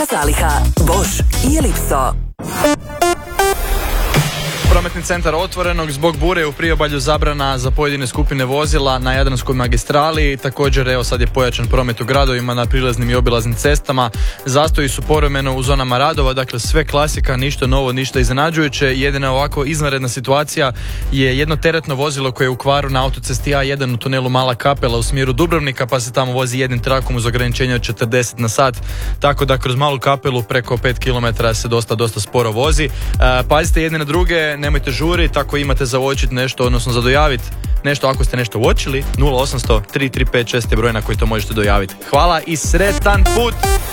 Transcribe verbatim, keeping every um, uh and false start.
Velika zaliha, Bosch i Ellipso. Prometni centar Otvorenog, zbog bure u priobalju zabrana za pojedine skupine vozila na Jadranskoj magistrali. Također, evo sad je pojačan promet u gradovima na prilaznim i obilaznim cestama. Zastoji su povremeno u zonama radova, dakle sve klasika, ništa novo, ništa iznenađujuće. Jedina ovako izvanredna situacija je jedno teretno vozilo koje je u kvaru na autocesti A jedan u tunelu Mala Kapela u smjeru Dubrovnika, pa se tamo vozi jednim trakom uz ograničenje od četrdeset na sat, tako da kroz Malu Kapelu preko pet kilometara se dosta, dosta sporo vozi. E, pazite jedne na druge, nemojte žuriti, ako imate za uočiti nešto, odnosno za dojaviti nešto, ako ste nešto uočili, nula osam sto tri tri pet šest je broj na koji to možete dojaviti. Hvala i sretan put!